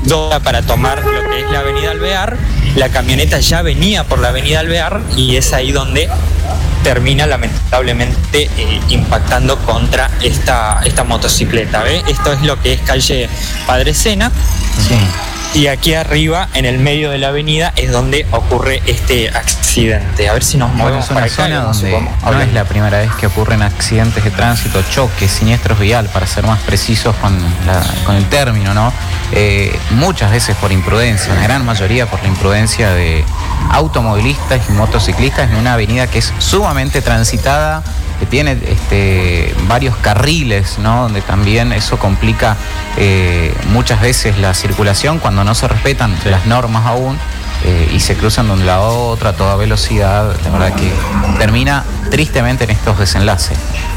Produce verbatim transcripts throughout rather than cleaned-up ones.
dobla para tomar lo que es la avenida Alvear. La camioneta ya venía por la avenida Alvear y es ahí donde termina lamentablemente eh, impactando contra esta, esta motocicleta. ¿Ve? Esto es lo que es calle Padre Sena. Sí. Y aquí arriba, en el medio de la avenida, es donde ocurre este accidente. A ver si nos movemos bueno, es una para zona acá, donde no, no es la primera vez que ocurren accidentes de tránsito, choques, siniestros vial, para ser más precisos con, la, con el término, ¿no? Eh, muchas veces por imprudencia, la gran mayoría por la imprudencia de automovilistas y motociclistas en una avenida que es sumamente transitada, que tiene este, varios carriles, ¿no? Donde también eso complica eh, muchas veces la circulación cuando no se respetan las normas aún eh, y se cruzan de un lado a otro a toda velocidad. La verdad que termina tristemente en estos desenlaces.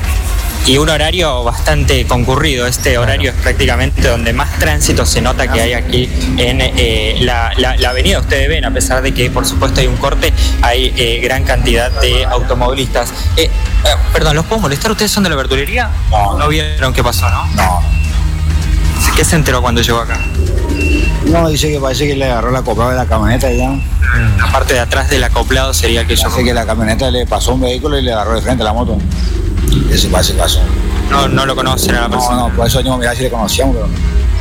Y un horario bastante concurrido. Este horario claro. es prácticamente donde más tránsito se nota que hay aquí en eh, la, la, la avenida. Ustedes ven, a pesar de que por supuesto hay un corte, hay eh, gran cantidad de automovilistas. Eh, eh, perdón, ¿los puedo molestar? ¿Ustedes son de la verdulería? No. ¿No vieron qué pasó, no? No. ¿Qué se enteró cuando llegó acá? No, dice que parece que le agarró la acoplado de la camioneta y ya. La parte de atrás del acoplado sería aquello. Parece que la camioneta le pasó un vehículo y le agarró de frente a la moto. Ese parece caso. No, no lo conocen a la persona. No, no, por eso yo mirá si le conocíamos, pero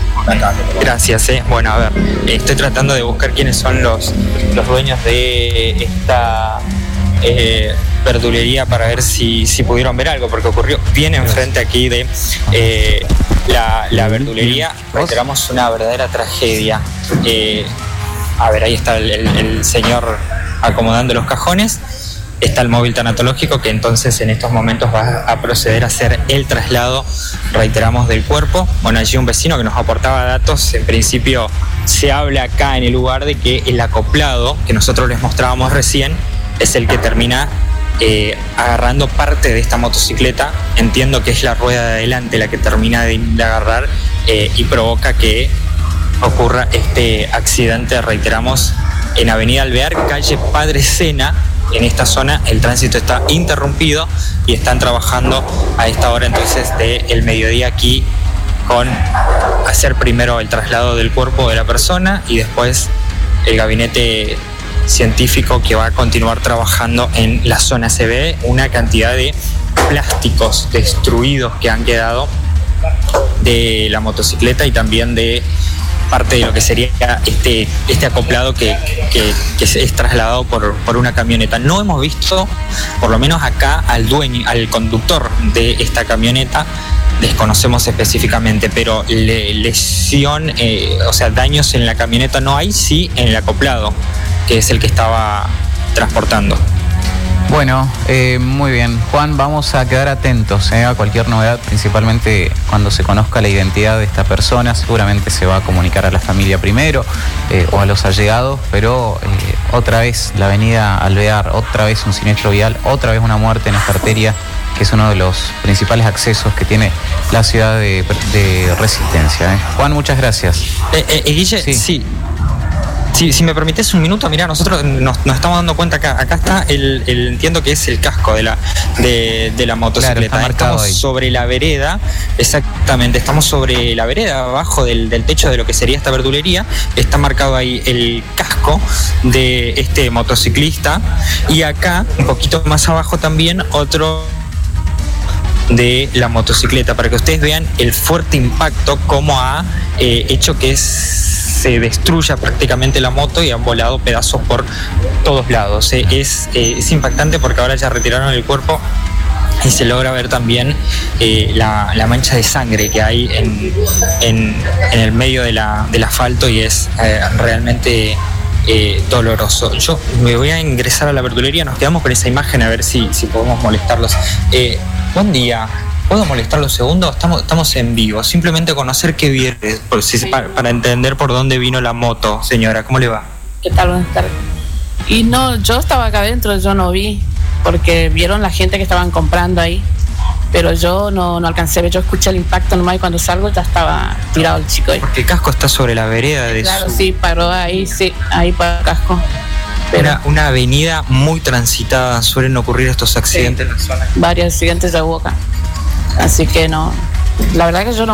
no. Gracias, eh. Bueno, a ver, estoy tratando de buscar quiénes son los, los dueños de esta eh, verdulería para ver si, si pudieron ver algo, porque ocurrió bien enfrente aquí de eh, la, la verdulería. Reiteramos una verdadera tragedia. Eh, a ver, ahí está el, el, el señor acomodando los cajones. Está el móvil tanatológico que entonces en estos momentos va a proceder a hacer el traslado, reiteramos, del cuerpo. Bueno, allí un vecino que nos aportaba datos, en principio se habla acá en el lugar de que el acoplado que nosotros les mostrábamos recién es el que termina eh, agarrando parte de esta motocicleta. Entiendo que es la rueda de adelante la que termina de, de agarrar eh, y provoca que ocurra este accidente, reiteramos, en avenida Alvear, calle Padre Sena. En esta zona el tránsito está interrumpido y están trabajando a esta hora entonces del mediodía aquí con hacer primero el traslado del cuerpo de la persona y después el gabinete científico que va a continuar trabajando en la zona. Se ve una cantidad de plásticos destruidos que han quedado de la motocicleta y también de parte de lo que sería este, este acoplado que, que, que es trasladado por, por una camioneta. No hemos visto, por lo menos acá, al dueño, al conductor de esta camioneta, desconocemos específicamente, pero le, lesión, eh, o sea, daños en la camioneta no hay, sí en el acoplado, que es el que estaba transportando. Bueno, eh, muy bien. Juan, vamos a quedar atentos eh, a cualquier novedad, principalmente cuando se conozca la identidad de esta persona. Seguramente se va a comunicar a la familia primero eh, o a los allegados, pero eh, otra vez la avenida Alvear, otra vez un siniestro vial, otra vez una muerte en esta arteria, que es uno de los principales accesos que tiene la ciudad de, de Resistencia. Eh. Juan, muchas gracias. Eh, eh, Guille, sí. sí. Si, si me permites un minuto, mirá, nosotros nos, nos estamos dando cuenta acá. Acá está el, el entiendo que es el casco de la, de, de la motocicleta. Claro, estamos ahí sobre la vereda, exactamente, estamos sobre la vereda, abajo del, del techo de lo que sería esta verdulería. Está marcado ahí el casco de este motociclista. Y acá, un poquito más abajo también, otro de la motocicleta, para que ustedes vean el fuerte impacto, cómo ha eh, hecho que es se destruya prácticamente la moto y han volado pedazos por todos lados. Eh, es, eh, es impactante porque ahora ya retiraron el cuerpo y se logra ver también eh, la, la mancha de sangre que hay en, en, en el medio de la, del asfalto y es eh, realmente eh, doloroso. Yo me voy a ingresar a la verdulería, nos quedamos con esa imagen a ver si, si podemos molestarlos. Eh, buen día. ¿Puedo molestarlo un segundo? Estamos, estamos en vivo. Simplemente conocer qué viene, por, si, para, para entender por dónde vino la moto. Señora, ¿cómo le va? ¿Qué tal? Buenas tardes. Y no, yo estaba acá adentro, yo no vi, porque vieron la gente que estaban comprando ahí, pero yo no, no alcancé a ver, yo escuché el impacto nomás y cuando salgo ya estaba tirado el chico ahí. Porque el casco está sobre la vereda de claro, su... sí, paró ahí, sí, ahí para el casco. Pero... Una, una avenida muy transitada, suelen ocurrir estos accidentes sí, en la zona. Varios accidentes ya hubo acá. Así que no, la verdad que yo no vi.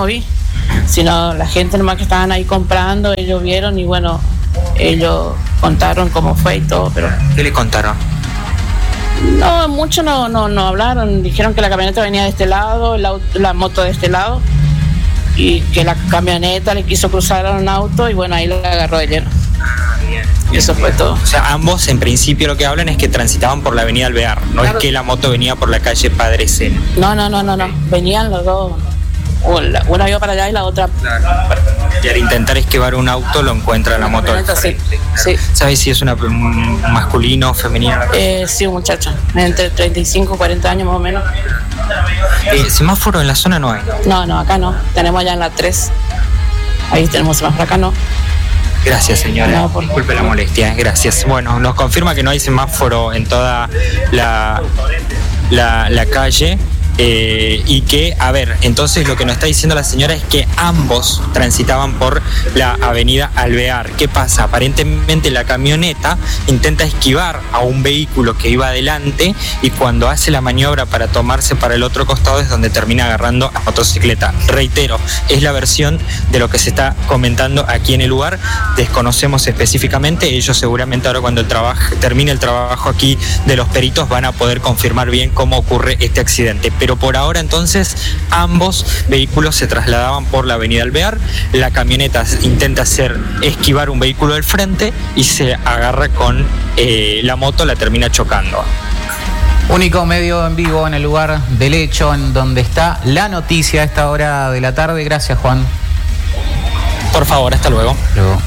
sino la gente nomás que estaban ahí comprando, ellos vieron y bueno, ellos contaron cómo fue y todo, pero... ¿Qué le contaron? No, mucho no, no, no hablaron, dijeron que la camioneta venía de este lado, la, la moto de este lado, y que la camioneta le quiso cruzar a un auto y bueno, ahí le agarró de lleno. Y eso fue todo. O sea, ambos en principio lo que hablan es que transitaban por la avenida Alvear, no claro. Es que la moto venía por la calle Padre Sena. No, no, no, no, no, venían los dos. Una iba para allá y la otra. Claro. Y al intentar esquivar un auto lo encuentra la moto. Sí, sí. ¿Sabes si es una un masculino o femenino? Eh, sí, un muchacho, entre treinta y cinco y cuarenta años más o menos. Eh, ¿Semáforo en la zona no hay? No, no, acá no. Tenemos allá en la tres. Ahí tenemos semáforo, acá no. Gracias, señora. No, por... Disculpe la molestia, gracias. Bueno, nos confirma que no hay semáforo en toda la, la, la calle. Eh, y que, a ver, entonces lo que nos está diciendo la señora es que ambos transitaban por la avenida Alvear. ¿Qué pasa? Aparentemente la camioneta intenta esquivar a un vehículo que iba adelante y cuando hace la maniobra para tomarse para el otro costado es donde termina agarrando a motocicleta. Reitero, es la versión de lo que se está comentando aquí en el lugar. Desconocemos específicamente, ellos seguramente ahora cuando el trabajo, termine el trabajo aquí de los peritos van a poder confirmar bien cómo ocurre este accidente. Pero por ahora entonces ambos vehículos se trasladaban por la avenida Alvear, la camioneta intenta hacer esquivar un vehículo del frente y se agarra con eh, la moto, la termina chocando. Único medio en vivo en el lugar del hecho, en donde está la noticia a esta hora de la tarde. Gracias, Juan. Por favor, hasta luego. Luego.